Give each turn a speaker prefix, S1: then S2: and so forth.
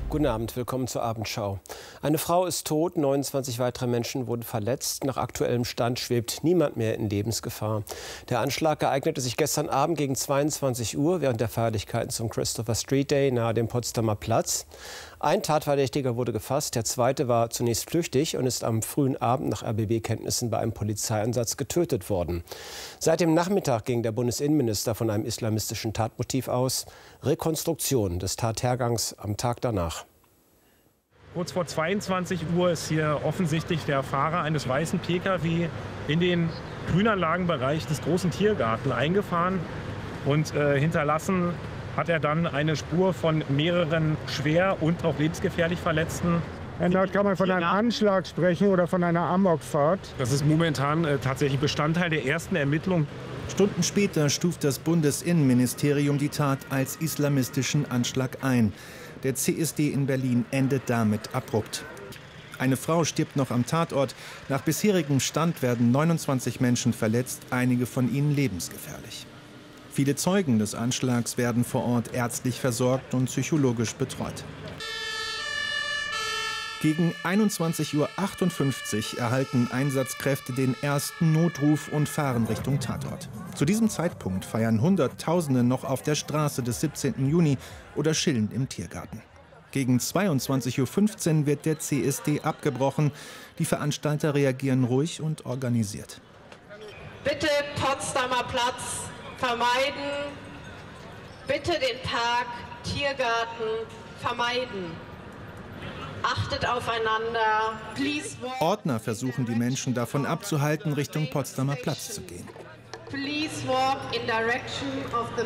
S1: Guten Abend, willkommen zur Abendschau. Eine Frau ist tot, 29 weitere Menschen wurden verletzt. Nach aktuellem Stand schwebt niemand mehr in Lebensgefahr. Der Anschlag ereignete sich gestern Abend gegen 22 Uhr während der Feierlichkeiten zum Christopher Street Day nahe dem Potsdamer Platz. Ein Tatverdächtiger wurde gefasst, der zweite war zunächst flüchtig und ist am frühen Abend nach RBB-Kenntnissen bei einem Polizeieinsatz getötet worden. Seit dem Nachmittag ging der Bundesinnenminister von einem islamistischen Tatmotiv aus. Rekonstruktion des Tathergangs am Tag danach.
S2: Kurz vor 22 Uhr ist hier offensichtlich der Fahrer eines weißen Pkw in den Grünanlagenbereich des großen Tiergartens eingefahren und hinterlassen hat er dann eine Spur von mehreren schwer und auch lebensgefährlich Verletzten.
S3: Dort kann man von einem Anschlag sprechen oder von einer Amokfahrt.
S2: Das ist momentan tatsächlich Bestandteil der ersten Ermittlungen.
S4: Stunden später stuft das Bundesinnenministerium die Tat als islamistischen Anschlag ein. Der CSD in Berlin endet damit abrupt. Eine Frau stirbt noch am Tatort. Nach bisherigem Stand werden 29 Menschen verletzt, einige von ihnen lebensgefährlich. Viele Zeugen des Anschlags werden vor Ort ärztlich versorgt und psychologisch betreut. Gegen 21:58 Uhr erhalten Einsatzkräfte den ersten Notruf und fahren Richtung Tatort. Zu diesem Zeitpunkt feiern Hunderttausende noch auf der Straße des 17. Juni oder chillen im Tiergarten. Gegen 22:15 Uhr wird der CSD abgebrochen. Die Veranstalter reagieren ruhig und organisiert.
S5: Bitte Potsdamer Platz vermeiden. Bitte den Park, Tiergarten vermeiden. Achtet aufeinander.
S4: Ordner versuchen die Menschen davon abzuhalten, Richtung Potsdamer Platz zu gehen.
S5: Please walk in direction of the